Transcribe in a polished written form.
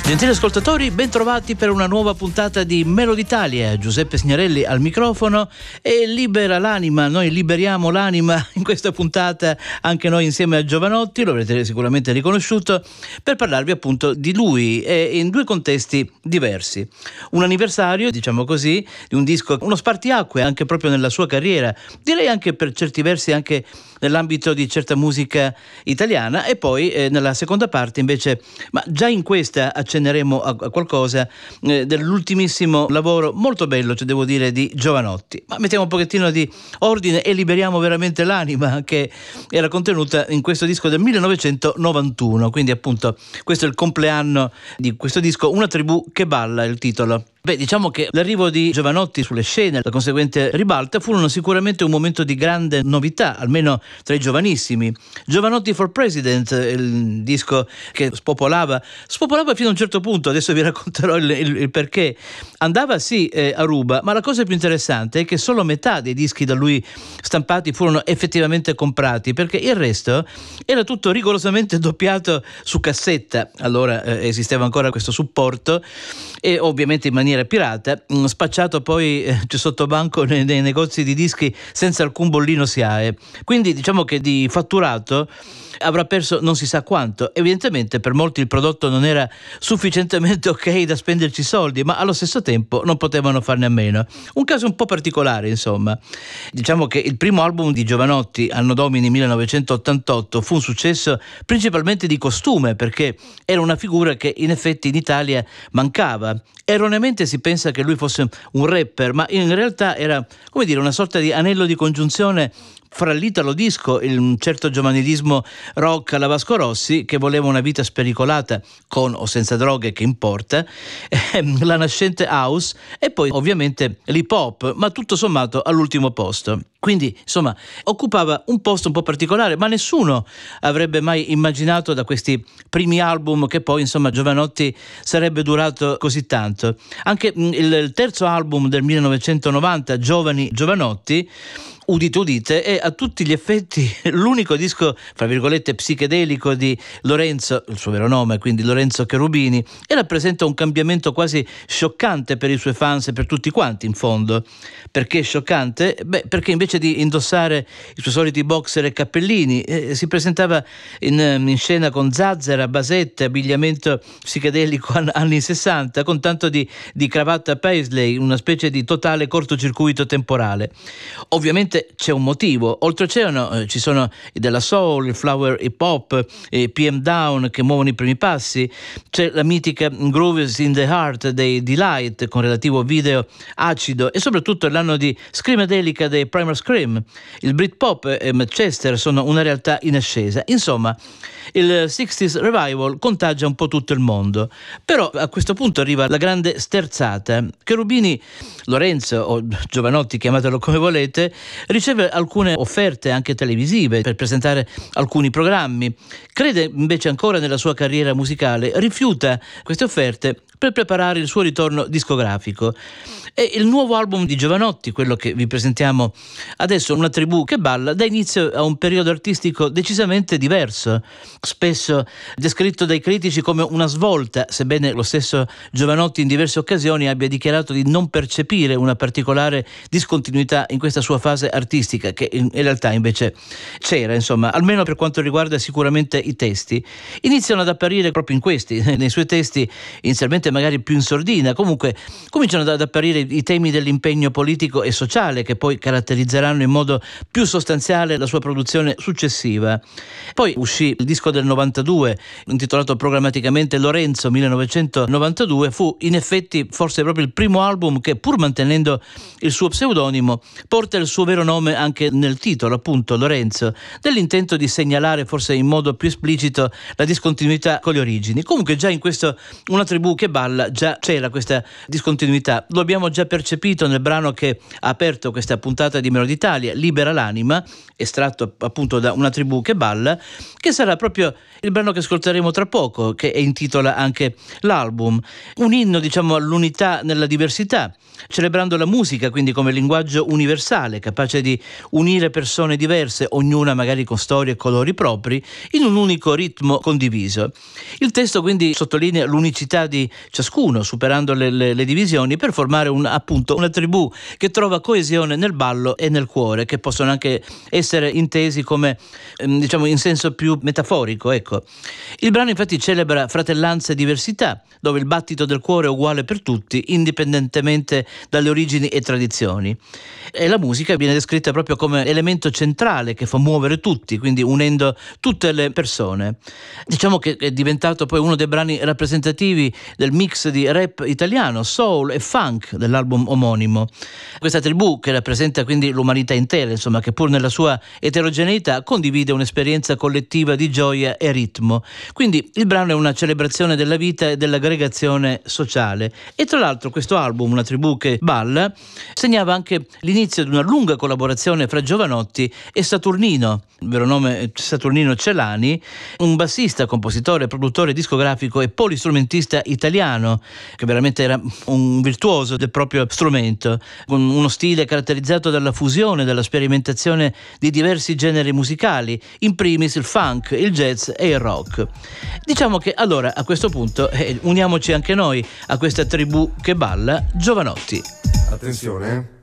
Gentili ascoltatori, bentrovati per una nuova puntata di Melody Italia. Giuseppe Signarelli al microfono e libera l'anima, noi liberiamo l'anima in questa puntata anche noi insieme a Jovanotti, lo avrete sicuramente riconosciuto, per parlarvi appunto di lui e in due contesti diversi. Un anniversario, diciamo così, di un disco, uno spartiacque anche proprio nella sua carriera, direi anche per certi versi anche nell'ambito di certa musica italiana, e poi nella seconda parte invece, ma già in questa accenneremo a qualcosa dell'ultimissimo lavoro molto bello, cioè devo dire, di Jovanotti. Ma mettiamo un pochettino di ordine e liberiamo veramente l'anima che era contenuta in questo disco del 1991, quindi appunto questo è il compleanno di questo disco, Una tribù che balla, il titolo. Beh, diciamo che l'arrivo di Jovanotti sulle scene, la conseguente ribalta, furono sicuramente un momento di grande novità, almeno tra i giovanissimi. Jovanotti for President, il disco che spopolava fino a un certo punto, adesso vi racconterò il perché. Andava sì a ruba, ma la cosa più interessante è che solo metà dei dischi da lui stampati furono effettivamente comprati, perché il resto era tutto rigorosamente doppiato su cassetta. Allora esisteva ancora questo supporto, e ovviamente in maniera pirata, spacciato poi sotto banco nei negozi di dischi senza alcun bollino SIAE. Quindi diciamo che di fatturato avrà perso non si sa quanto. Evidentemente per molti il prodotto non era sufficientemente ok da spenderci soldi, ma allo stesso tempo non potevano farne a meno. Un caso un po' particolare, insomma. Diciamo che il primo album di Jovanotti, anno domini 1988, fu un successo principalmente di costume, perché era una figura che in effetti in Italia mancava. Erroneamente si pensa che lui fosse un rapper, ma in realtà era, come dire, una sorta di anello di congiunzione fra l'italo disco, un certo giovanilismo rock alla Vasco Rossi, che voleva una vita spericolata con o senza droghe, che importa, la nascente house e poi ovviamente l'hip hop, ma tutto sommato all'ultimo posto. Quindi insomma occupava un posto un po' particolare, ma nessuno avrebbe mai immaginato da questi primi album che poi insomma Jovanotti sarebbe durato così tanto. Anche il terzo album del 1990, Giovani Jovanotti, udite udite, è a tutti gli effetti l'unico disco fra virgolette psichedelico di Lorenzo, il suo vero nome, quindi Lorenzo Cherubini, e rappresenta un cambiamento quasi scioccante per i suoi fans e per tutti quanti in fondo. Perché scioccante? Beh, perché invece di indossare i suoi soliti boxer e cappellini si presentava in scena con zazzera, basette, abbigliamento psichedelico anni 60, con tanto di cravatta paisley, una specie di totale cortocircuito temporale. Ovviamente c'è un motivo, oltreoceano ci sono della soul, il flower hip hop, PM Down che muovono i primi passi, c'è la mitica Grooves in the Heart dei Delight con relativo video acido, e soprattutto l'anno di Screamadelica dei Primal Scream. Il Britpop e Manchester sono una realtà in ascesa. Insomma, il 60s Revival contagia un po' tutto il mondo. Però a questo punto arriva la grande sterzata. Cherubini, Lorenzo o Jovanotti, chiamatelo come volete, riceve alcune offerte anche televisive per presentare alcuni programmi. Crede invece ancora nella sua carriera musicale, rifiuta queste offerte per preparare il suo ritorno discografico. E il nuovo album di Jovanotti, quello che vi presentiamo adesso, Una tribù che balla, dà inizio a un periodo artistico decisamente diverso, spesso descritto dai critici come una svolta, sebbene lo stesso Jovanotti in diverse occasioni abbia dichiarato di non percepire una particolare discontinuità in questa sua fase artistica, che in realtà invece c'era, insomma, almeno per quanto riguarda sicuramente i testi. Iniziano ad apparire proprio in questi, nei suoi testi, inizialmente magari più in sordina, comunque cominciano ad apparire i temi dell'impegno politico e sociale, che poi caratterizzeranno in modo più sostanziale la sua produzione successiva. Poi uscì il disco del 92, intitolato programmaticamente Lorenzo 1992, fu in effetti forse proprio il primo album che, pur mantenendo il suo pseudonimo, porta il suo vero nome anche nel titolo, appunto Lorenzo, nell'intento di segnalare forse in modo più esplicito la discontinuità con le origini. Comunque già in questo Una tribù che balla balla già c'era questa discontinuità. Lo abbiamo già percepito nel brano che ha aperto questa puntata di Melodie d'Italia, Libera l'anima, estratto appunto da Una tribù che balla, che sarà proprio il brano che ascolteremo tra poco, che intitola anche l'album. Un inno, diciamo, all'unità nella diversità, celebrando la musica quindi come linguaggio universale, capace di unire persone diverse, ognuna magari con storie e colori propri, in un unico ritmo condiviso. Il testo quindi sottolinea l'unicità di ciascuno, superando le divisioni, per formare appunto una tribù che trova coesione nel ballo e nel cuore, che possono anche essere intesi come diciamo in senso più metaforico, ecco. Il brano infatti celebra fratellanza e diversità, dove il battito del cuore è uguale per tutti, indipendentemente dalle origini e tradizioni. E la musica viene descritta proprio come elemento centrale che fa muovere tutti, quindi unendo tutte le persone. Diciamo che è diventato poi uno dei brani rappresentativi del mix di rap italiano, soul e funk dell'album omonimo. Questa tribù, che rappresenta quindi l'umanità intera, insomma, che pur nella sua eterogeneità condivide un'esperienza collettiva di gioia e ritmo. Quindi il brano è una celebrazione della vita e dell'aggregazione sociale. E tra l'altro questo album, Una tribù che balla, segnava anche l'inizio di una lunga collaborazione fra Jovanotti e Saturnino, il vero nome è Saturnino Celani, un bassista, compositore, produttore discografico e polistrumentista italiano, che veramente era un virtuoso del proprio strumento, con uno stile caratterizzato dalla fusione, dalla sperimentazione di diversi generi musicali, in primis il funk, il jazz e il rock. Diciamo che allora a questo punto uniamoci anche noi a questa tribù che balla, Jovanotti. Attenzione,